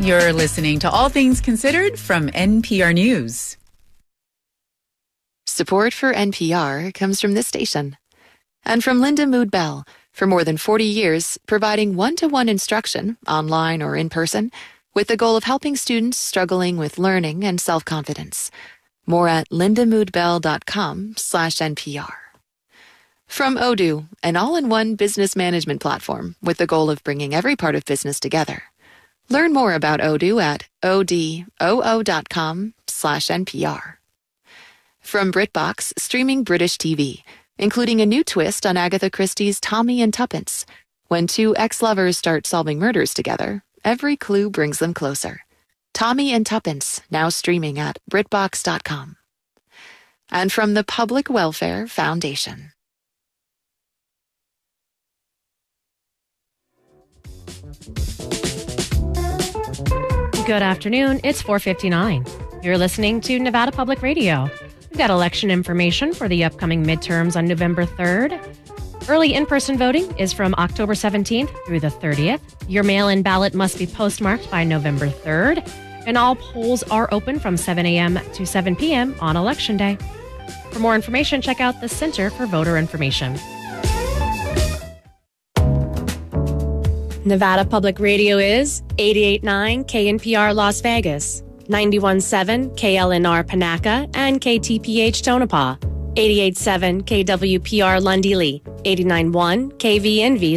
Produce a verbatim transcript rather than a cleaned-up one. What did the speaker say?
You're listening to All Things Considered from N P R News. Support for N P R comes from this station and from Linda Mood Bell, for more than forty years, providing one-to-one instruction, online or in person, with the goal of helping students struggling with learning and self-confidence. More at lindamoodbell.com slash NPR. From Odoo, an all-in-one business management platform with the goal of bringing every part of business together. Learn more about Odoo at odoo.com slash NPR. From BritBox, streaming British T V, including a new twist on Agatha Christie's Tommy and Tuppence. When two ex-lovers start solving murders together, every clue brings them closer. Tommy and Tuppence, now streaming at britbox dot com. And from the Public Welfare Foundation. Good afternoon. It's four fifty-nine. You're listening to Nevada Public Radio. We've got election information for the upcoming midterms on November third. Early in-person voting is from October seventeenth through the thirtieth. Your mail-in ballot must be postmarked by November third. And all polls are open from seven a.m. to seven p.m. on Election Day. For more information, check out the Center for Voter Information. Nevada Public Radio is eighty-eight point nine K N P R Las Vegas, ninety-one point seven K L N R Panaca, and K T P H Tonopah, eighty-eight point seven K W P R Lundy Lee, eighty-nine point one K V N V